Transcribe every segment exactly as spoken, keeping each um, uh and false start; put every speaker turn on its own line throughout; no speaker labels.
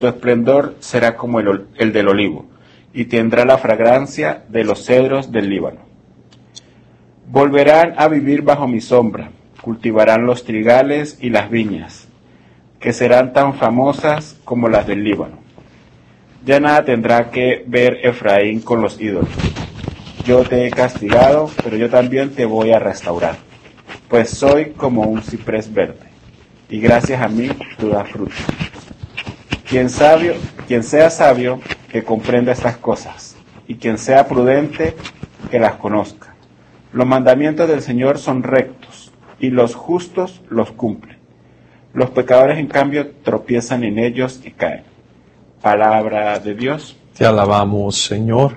Tu esplendor será como el, ol- el del olivo, y tendrá la fragancia de los cedros del Líbano. Volverán a vivir bajo mi sombra, cultivarán los trigales y las viñas, que serán tan famosas como las del Líbano. Ya nada tendrá que ver Efraín con los ídolos. Yo te he castigado, pero yo también te voy a restaurar, pues soy como un ciprés verde, y gracias a mí tú das fruto. Quien sabio, quien sea sabio, que comprenda estas cosas, y quien sea prudente, que las conozca. Los mandamientos del Señor son rectos, y los justos los cumplen. Los pecadores, en cambio, tropiezan en ellos y caen. Palabra de Dios.
Te alabamos, Señor.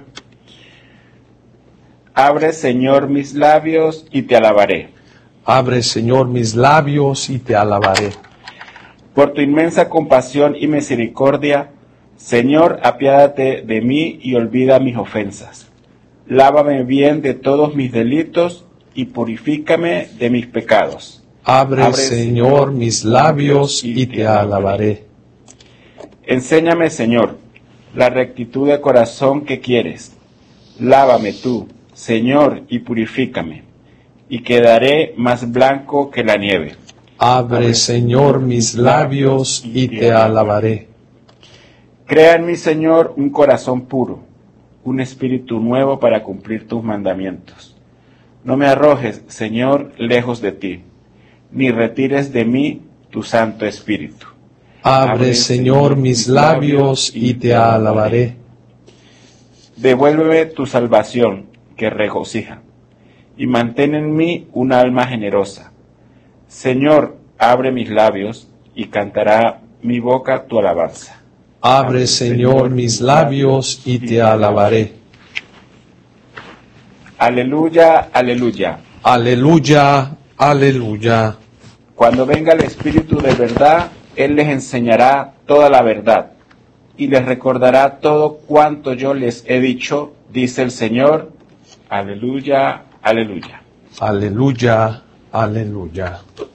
Abre, Señor, mis labios y te alabaré.
Abre, Señor, mis labios y te alabaré.
Por tu inmensa compasión y misericordia, Señor, apiádate de mí y olvida mis ofensas. Lávame bien de todos mis delitos y purifícame de mis pecados.
Abre,
Abre,
Señor, mis labios y te alabaré.
Enséñame, Señor, la rectitud de corazón que quieres. Lávame tú, Señor, y purifícame, y quedaré más blanco que la nieve.
Abre, Señor, mis labios y te alabaré.
Crea en mí, Señor, un corazón puro, un espíritu nuevo para cumplir tus mandamientos. No me arrojes, Señor, lejos de ti, ni retires de mí tu Santo Espíritu.
Abre, Señor, mis labios y te alabaré.
Devuélveme tu salvación, que regocija, y mantén en mí un alma generosa. Señor, abre mis labios, y cantará mi boca tu alabanza.
Abre, Señor, mis labios y te alabaré.
Aleluya, aleluya.
Aleluya, aleluya.
Cuando venga el Espíritu de verdad, Él les enseñará toda la verdad, y les recordará todo cuanto yo les he dicho, dice el Señor. Aleluya, aleluya.
Aleluya, aleluya.